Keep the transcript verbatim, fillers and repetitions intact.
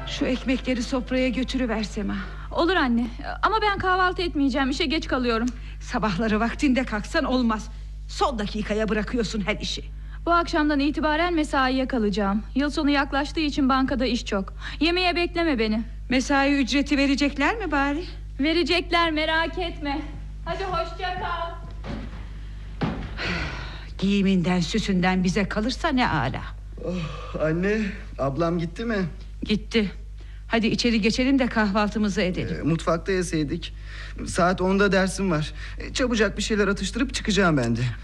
Şu ekmekleri sofraya götürüver Sema. Olur anne, ama ben kahvaltı etmeyeceğim, işe geç kalıyorum. Sabahları vaktinde kalksan olmaz. Son dakikaya bırakıyorsun her işi. Bu akşamdan itibaren mesaiye kalacağım. Yıl sonu yaklaştığı için bankada iş çok. Yemeğe bekleme beni. Mesai ücreti verecekler mi bari? Verecekler, merak etme. Hadi hoşça kal. Giyiminden süsünden bize kalırsa ne âlâ. Oh, anne, ablam gitti mi? Gitti. Hadi içeri geçelim de kahvaltımızı edelim. E, mutfakta yeseydik. Saat onda dersim var. E, çabucak bir şeyler atıştırıp çıkacağım ben de.